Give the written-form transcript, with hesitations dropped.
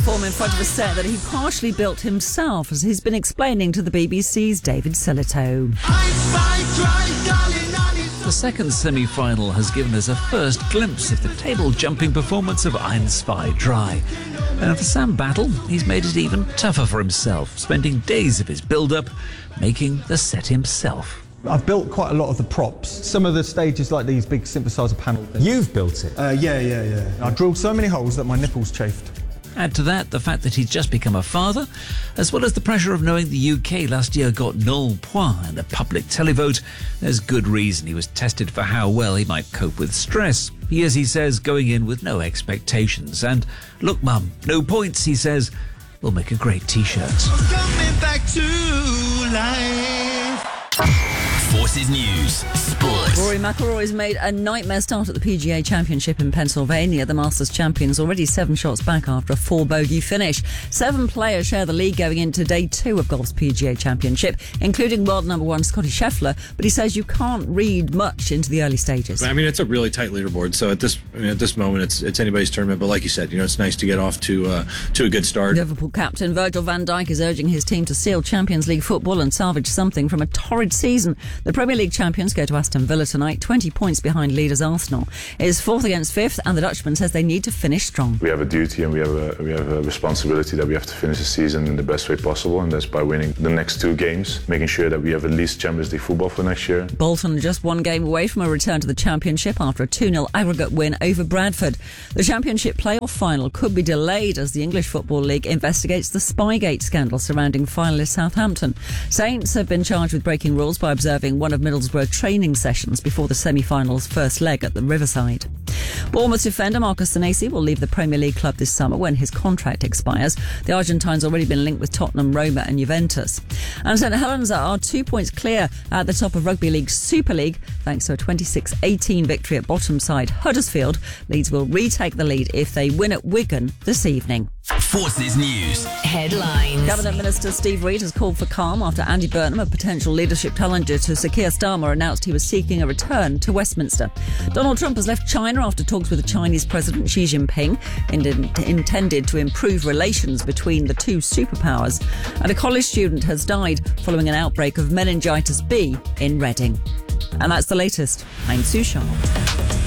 Form in front of a set that he partially built himself, as he's been explaining to the BBC's David Sillito. The second semi-final has given us a first glimpse of the table-jumping performance of Ein Zwei Drei. And for Sam Battle, he's made it even tougher for himself, spending days of his build-up making the set himself. I've built quite a lot of the props. Some of the stages, like these big synthesizer panel things. You've built it? Yeah. I drilled so many holes that my nipples chafed. Add to that the fact that he's just become a father, as well as the pressure of knowing the UK last year got null point in the public televote. There's good reason he was tested for how well he might cope with stress. He is, he says, going in with no expectations. And look, Mum, no points, he says, will make a great T-shirt. Coming back to life. Forces News Sport. Rory McIlroy's made a nightmare start at the PGA Championship in Pennsylvania. The Masters champions already 7 shots back after a 4-bogey finish. 7 players share the lead going into day 2 of golf's PGA Championship, including world number 1 Scotty Scheffler. But he says you can't read much into the early stages. I mean, it's a really tight leaderboard. So at this moment, it's anybody's tournament. But like you said, it's nice to get off to a good start. Liverpool captain Virgil van Dijk is urging his team to seal Champions League football and salvage something from a torrid season. The Premier League champions go to Aston Villa tonight, 20 points behind leaders Arsenal. It is 4th against 5th, and the Dutchman says they need to finish strong. We have a duty and we have a responsibility that we have to finish the season in the best way possible, and that's by winning the next 2 games, making sure that we have at least Champions League football for next year. Bolton are just 1 game away from a return to the Championship after a 2-0 aggregate win over Bradford. The Championship playoff final could be delayed as the English Football League investigates the Spygate scandal surrounding finalist Southampton. Saints have been charged with breaking rules by observing one of Middlesbrough training sessions before the semi-finals first leg at the Riverside. Bournemouth defender Marcus Senesi will leave the Premier League club this summer when his contract expires. The Argentine's already been linked with Tottenham, Roma and Juventus. And St Helens are 2 points clear at the top of Rugby League's Super League thanks to a 26-18 victory at bottom side Huddersfield. Leeds will retake the lead if they win at Wigan this evening. Forces News Headlines. Cabinet Minister Steve Reid has called for calm after Andy Burnham, a potential leadership challenger to Sir Keir Starmer, announced he was seeking a return to Westminster. Donald Trump has left China after talks with the Chinese President Xi Jinping intended to improve relations between the 2 superpowers. And a college student has died following an outbreak of meningitis B in Reading. And that's the latest. I'm Sue Sharp.